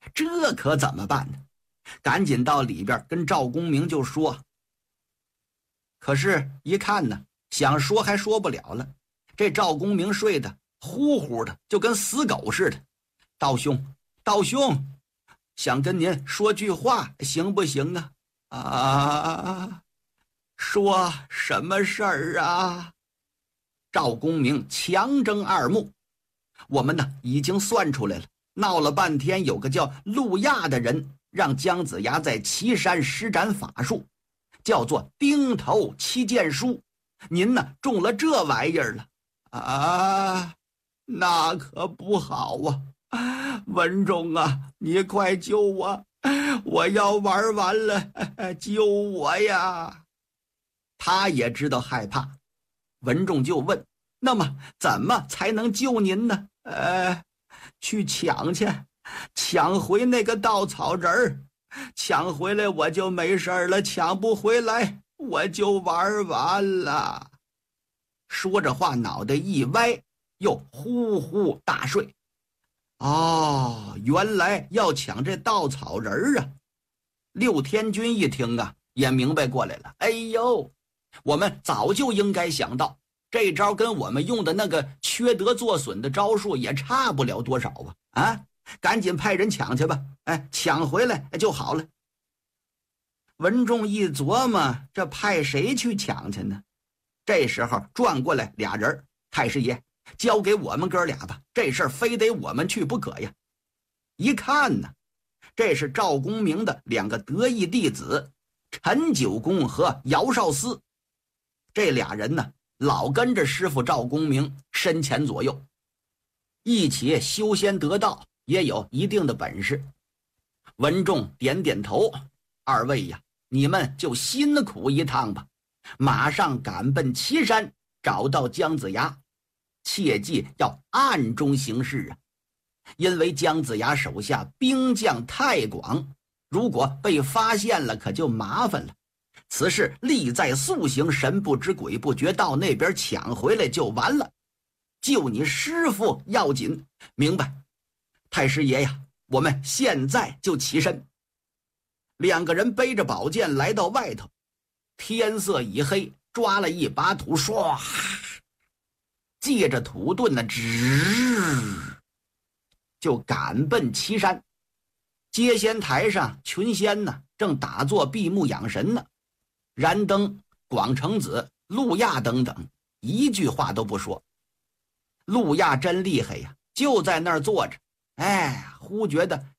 这可怎么办呢？赶紧到里边跟赵公明就说。可是一看呢，想说还说不了了。这赵公明睡得呼呼的，就跟死狗似的。道兄，想跟您说句话，行不行啊？啊，说什么事儿啊？赵公明强睁二目。我们呢已经算出来了，闹了半天有个叫陆亚的人让姜子牙在岐山施展法术，叫做钉头七剑书。您呢中了这玩意儿了啊，那可不好啊！文仲啊，你快救我，我要玩完了，救我呀！他也知道害怕。文仲就问，那么怎么才能救您呢？去抢去，抢回那个稻草人儿，抢回来我就没事了，抢不回来我就玩完了。说着话，脑袋一歪，又呼呼大睡。原来要抢这稻草人儿啊！六天君一听啊，也明白过来了。哎呦，我们早就应该想到，这招跟我们用的那个缺德作损的招数也差不了多少啊！赶紧派人抢去吧，抢回来就好了。文仲一琢磨，这派谁去抢去呢？这时候转过来俩人，太师爷，交给我们哥俩吧，这事儿非得我们去不可呀。一看呢，这是赵公明的两个得意弟子陈九公和姚少司。这俩人呢老跟着师傅赵公明身前左右，一起修仙得道，也有一定的本事。文仲点点头，二位呀，你们就辛苦一趟吧，马上赶奔岐山，找到姜子牙，切记要暗中行事啊！因为姜子牙手下兵将太广，如果被发现了，可就麻烦了。此事利在速行，神不知鬼不觉，到那边抢回来就完了。救你师父要紧，明白？太师爷呀，我们现在就起身。两个人背着宝剑来到外头，天色已黑，抓了一把土，唰，借着土遁呢，就赶奔岐山。接仙台上，群仙呢正打坐闭目养神呢。燃灯、广成子、陆亚等等一句话都不说。陆亚真厉害呀，就在那儿坐着，忽觉得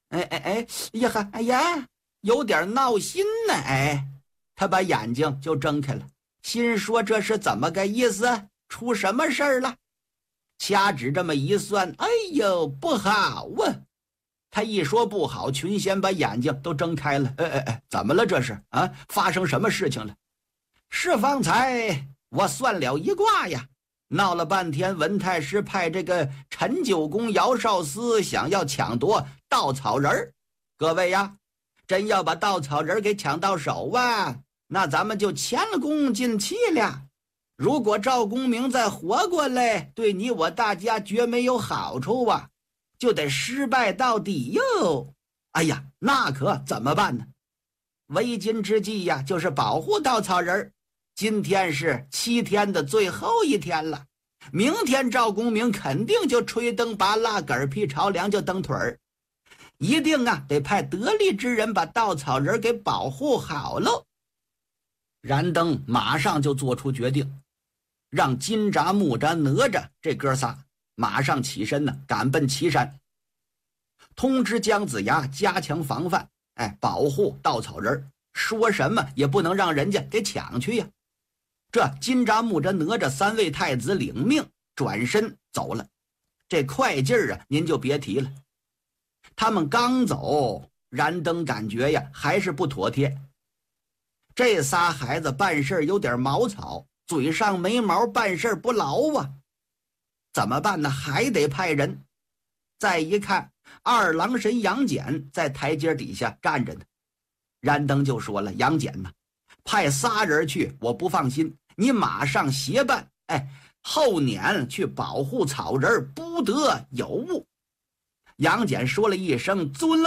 有点闹心呢。他把眼睛就睁开了，心说这是怎么个意思？出什么事儿了？掐指这么一算，哎呦，不好啊！他一说不好，群仙把眼睛都睁开了。怎么了这是啊？发生什么事情了？是方才我算了一卦呀，闹了半天，文太师派这个陈九公、姚少司想要抢夺稻草人，各位呀，真要把稻草人给抢到手啊，那咱们就前功尽弃了。如果赵公明再活过来，对你我大家绝没有好处啊，就得失败到底哟。哎呀，那可怎么办呢？为今之计呀，就是保护稻草人。今天是7天的最后一天了，明天赵公明肯定就吹灯拔蜡，嗝屁朝凉就蹬腿儿，一定啊得派得力之人把稻草人给保护好喽。燃灯马上就做出决定，让金吒、木吒、哪吒这哥仨马上起身呢，赶奔岐山，通知姜子牙加强防范，保护稻草人，说什么也不能让人家给抢去呀。这金吒、木吒、哪吒3位太子领命，转身走了。这快劲儿啊，您就别提了。他们刚走，燃灯感觉呀还是不妥帖。这仨孩子办事有点毛草，嘴上没毛，办事不牢啊。怎么办呢？还得派人。再一看，二郎神杨戬在台阶底下站着呢。燃灯就说了，杨戬呢，派仨人去我不放心，你马上协办，后撵去保护草人，不得有误。杨戬说了一声尊了。